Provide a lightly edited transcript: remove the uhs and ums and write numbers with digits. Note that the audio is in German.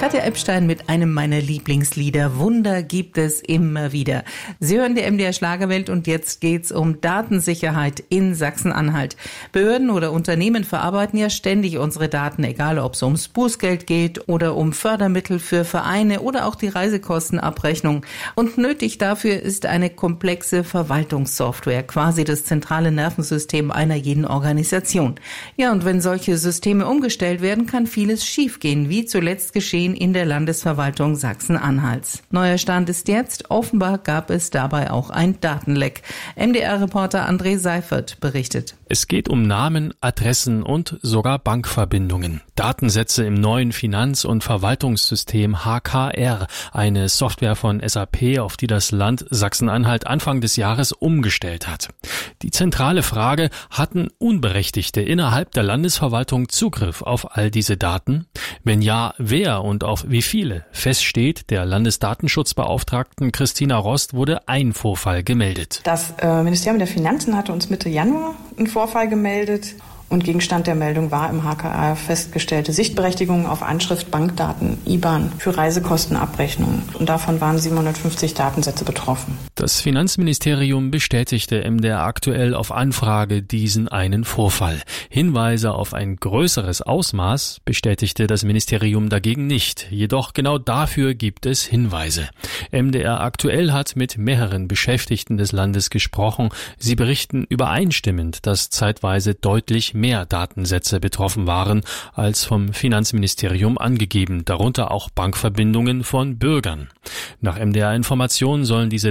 Katja Epstein mit einem meiner Lieblingslieder. Wunder gibt es immer wieder. Sie hören die MDR Schlagerwelt und jetzt geht's um Datensicherheit in Sachsen-Anhalt. Behörden oder Unternehmen verarbeiten ja ständig unsere Daten, egal ob es ums Bußgeld geht oder um Fördermittel für Vereine oder auch die Reisekostenabrechnung. Und nötig dafür ist eine komplexe Verwaltungssoftware, quasi das zentrale Nervensystem einer jeden Organisation. Ja, und wenn solche Systeme umgestellt werden, kann vieles schiefgehen, wie zuletzt geschehen in der Landesverwaltung Sachsen-Anhalts. Neuer Stand ist jetzt, offenbar gab es dabei auch ein Datenleck. MDR-Reporter André Seifert berichtet. Es geht um Namen, Adressen und sogar Bankverbindungen. Datensätze im neuen Finanz- und Verwaltungssystem HKR, eine Software von SAP, auf die das Land Sachsen-Anhalt Anfang des Jahres umgestellt hat. Die zentrale Frage: Hatten Unberechtigte innerhalb der Landesverwaltung Zugriff auf all diese Daten? Wenn ja, wer und auf wie viele? Fest steht, der Landesdatenschutzbeauftragten Christina Rost wurde ein Vorfall gemeldet. Das Ministerium der Finanzen hatte uns Mitte Januar einen Vorfall gemeldet. Und Gegenstand der Meldung war im HKR festgestellte Sichtberechtigungen auf Anschrift, Bankdaten, IBAN für Reisekostenabrechnungen. Und davon waren 750 Datensätze betroffen. Das Finanzministerium bestätigte MDR aktuell auf Anfrage diesen einen Vorfall. Hinweise auf ein größeres Ausmaß bestätigte das Ministerium dagegen nicht. Jedoch genau dafür gibt es Hinweise. MDR aktuell hat mit mehreren Beschäftigten des Landes gesprochen. Sie berichten übereinstimmend, dass zeitweise deutlich mehr Datensätze betroffen waren als vom Finanzministerium angegeben, darunter auch Bankverbindungen von Bürgern. Nach MDR-Informationen sollen diese